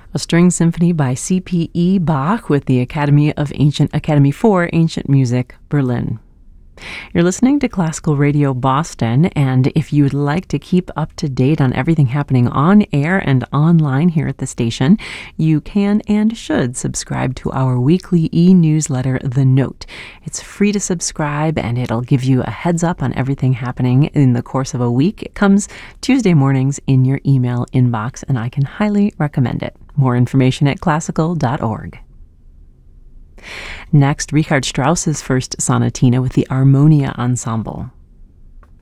A string symphony by C.P.E. Bach with the Academy for Ancient Music, Berlin. You're listening to Classical Radio Boston, and if you'd like to keep up to date on everything happening on air and online here at the station, you can and should subscribe to our weekly e-newsletter, The Note. It's free to subscribe, and it'll give you a heads up on everything happening in the course of a week. It comes Tuesday mornings in your email inbox, and I can highly recommend it. More information at classical.org. Next, Richard Strauss's first sonatina with the Armonia Ensemble.